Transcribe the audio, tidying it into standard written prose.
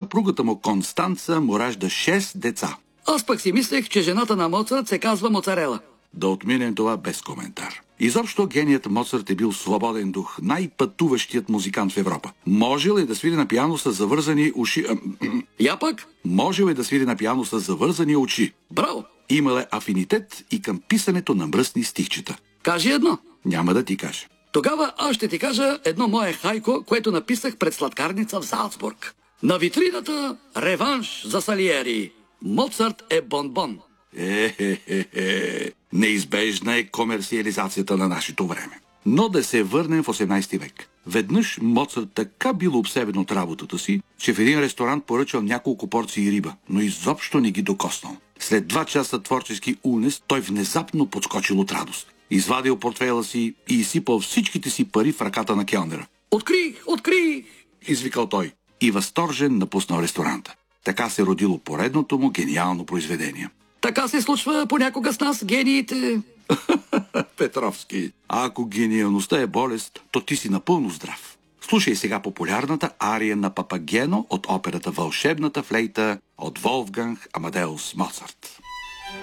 съпругата му Констанца му ражда 6 деца. Аз пък си мислех, че жената на Моцарт се казва Моцарела. Да отминем това без коментар. Изобщо геният Моцарт е бил свободен дух, най-пътуващият музикант в Европа. Можел е да свири на пиано с завързани уши... Я пък? Можел е да свири на пиано с завързани очи. Браво! Имал е афинитет и към писането на мръсни стихчета. Кажи едно. Няма да ти кажа. Тогава аз ще ти кажа едно мое хайко, което написах пред сладкарница в Залцбург. На витрината реванш за Салиери. Моцарт е бонбон. Неизбежна е комерциализацията на нашето време. Но да се върнем в 18 век. Веднъж Моцарт така бил обсебен от работата си, че в един ресторант поръчал няколко порции риба, но изобщо не ги докоснал. След 2 часа творчески унес, той внезапно подскочил от радост. Извадил портфейла си и изсипал всичките си пари в ръката на келнера. Открих! Открих! Извикал той и възторжен напуснал ресторанта. Така се родило поредното му гениално произведение. Така се случва понякога с нас, гениите. Петровски, а ако гениалността е болест, то ти си напълно здрав. Слушай сега популярната ария на Папагено от операта Вълшебната флейта от Волфганг Амадеус Моцарт.